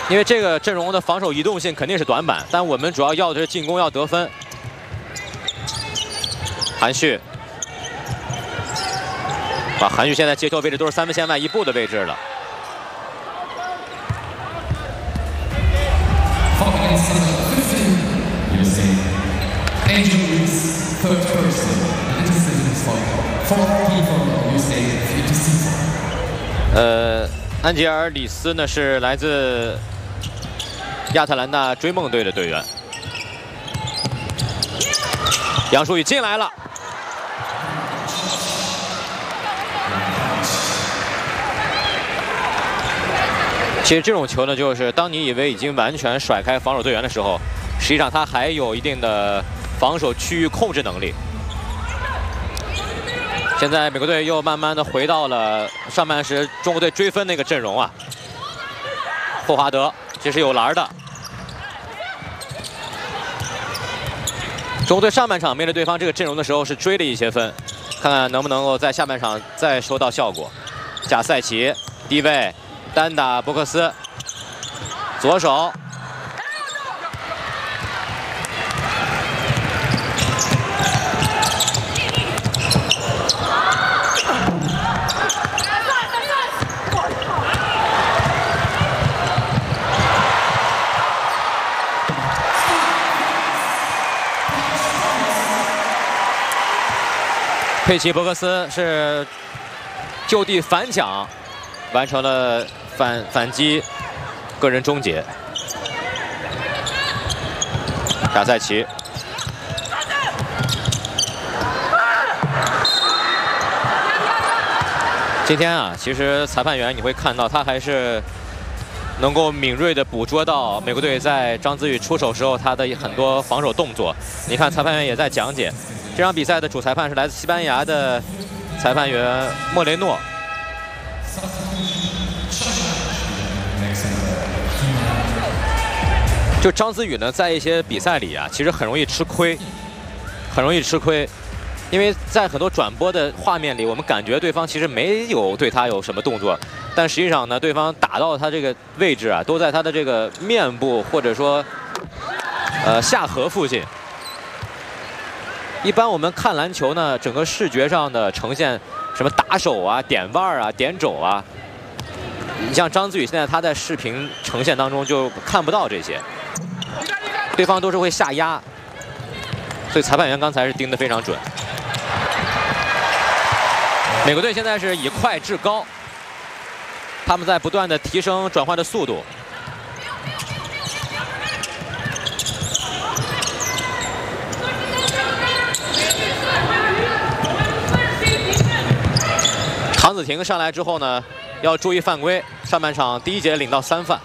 因为这个阵容的防守移动性肯定是短板，但我们主要要的是进攻要得分。韩旭，韩旭现在接球位置都是3分线外1步的位置了。安吉尔里斯呢是来自亚特兰大追梦队的队员。杨舒宇进来了，其实这种球呢，就是当你以为已经完全甩开防守队员的时候，实际上他还有一定的防守区域控制能力。现在美国队又慢慢的回到了上半时中国队追分那个阵容啊。霍华德，这是有篮的。中国队上半场面对对方这个阵容的时候是追了一些分，看看能不能够在下半场再收到效果。贾赛奇低位单打博克斯，左手。 佩奇伯克斯是就地反抢，完成了反击，个人终结。贾赛奇，今天啊，其实裁判员你会看到他还是能够敏锐地捕捉到美国队在张子宇出手时候他的很多防守动作。你看裁判员也在讲解。 这场比赛的主裁判是来自西班牙的裁判员莫雷诺。就张子宇呢，在一些比赛里啊，其实很容易吃亏，因为在很多转播的画面里，我们感觉对方其实没有对他有什么动作，但实际上呢，对方打到他这个位置啊，都在他的这个面部或者说下颌附近。 一般我们看篮球呢，整个视觉上的呈现，什么打手啊、点腕啊、点肘啊，你像张子宇现在他在视频呈现当中就看不到这些，对方都是会下压，所以裁判员刚才是盯得非常准。美国队现在是以快制高，他们在不断的提升转换的速度。 唐子婷上来之后呢，要注意犯规。上半场第一节领到3犯。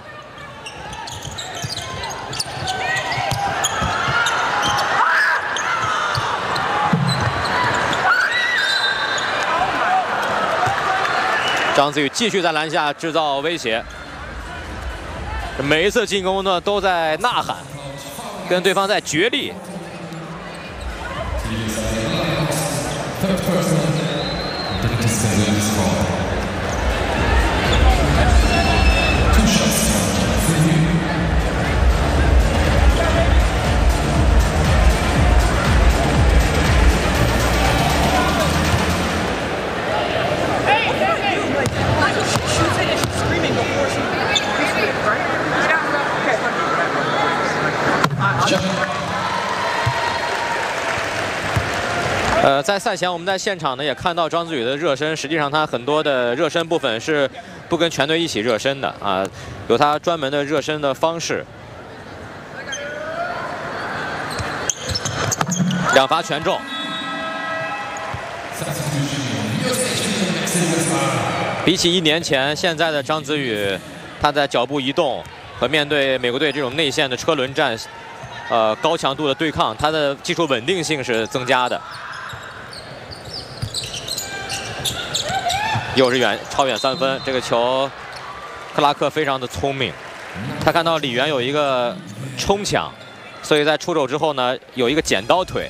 张子宇继续在篮下制造威胁，每一次进攻呢都在呐喊，跟对方在角力。 在赛前我们在现场呢也看到张子宇的热身，实际上他很多的热身部分是不跟全队一起热身的啊，有他专门的热身的方式。2罚全中，比起1年前，现在的张子宇，他在脚步移动和面对美国队这种内线的车轮战，高强度的对抗，他的技术稳定性是增加的。 又是超远3分，这个球，克拉克非常的聪明，他看到李源有一个冲抢，所以在出手之后呢，有一个剪刀腿。